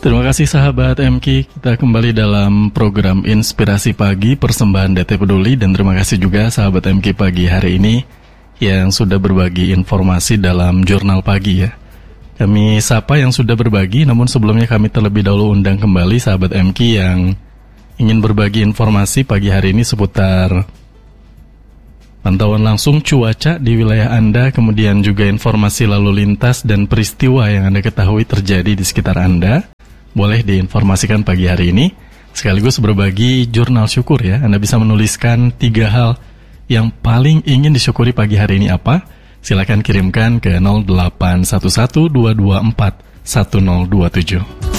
Terima kasih sahabat MK, kita kembali dalam program Inspirasi Pagi persembahan DT Peduli. Dan terima kasih juga sahabat MK pagi hari ini yang sudah berbagi informasi dalam jurnal pagi ya. Kami sapa yang sudah berbagi, namun sebelumnya kami terlebih dahulu undang kembali sahabat MK yang ingin berbagi informasi pagi hari ini seputar pantauan langsung cuaca di wilayah Anda, kemudian juga informasi lalu lintas dan peristiwa yang Anda ketahui terjadi di sekitar Anda. Boleh diinformasikan pagi hari ini, sekaligus berbagi jurnal syukur ya. Anda bisa menuliskan 3 hal yang paling ingin disyukuri pagi hari ini apa? Silakan kirimkan ke 0811 224 1027.